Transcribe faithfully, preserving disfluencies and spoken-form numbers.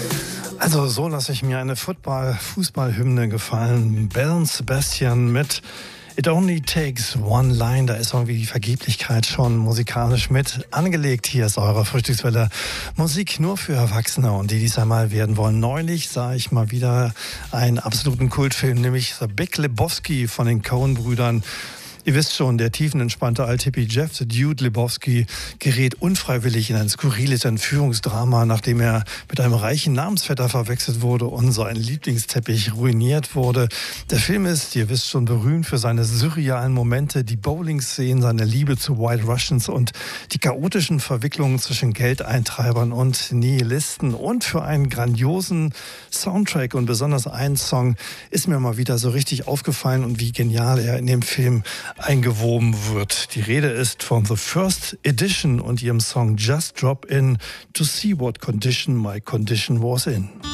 Also so lasse ich mir eine Football, Fußballhymne gefallen. Belle Sebastian mit It Only Takes One Line. Da ist irgendwie die Vergeblichkeit schon musikalisch mit angelegt. Hier ist eure Frühstückswelle. Musik nur für Erwachsene und die dies einmal werden wollen. Neulich sah ich mal wieder einen absoluten Kultfilm, nämlich The Big Lebowski von den Coen-Brüdern. Ihr wisst schon, der tiefenentspannte Althippie Jeff the Dude Lebowski gerät unfreiwillig in ein skurriles Entführungsdrama, nachdem er mit einem reichen Namensvetter verwechselt wurde und sein Lieblingsteppich ruiniert wurde. Der Film ist, ihr wisst schon, berühmt für seine surrealen Momente, die Bowling-Szenen, seine Liebe zu White Russians und die chaotischen Verwicklungen zwischen Geldeintreibern und Nihilisten und für einen grandiosen Soundtrack. Und besonders ein Song ist mir mal wieder so richtig aufgefallen und wie genial er in dem Film eingewoben wird. Die Rede ist von The First Edition und ihrem Song Just Drop In to See What Condition My Condition Was In.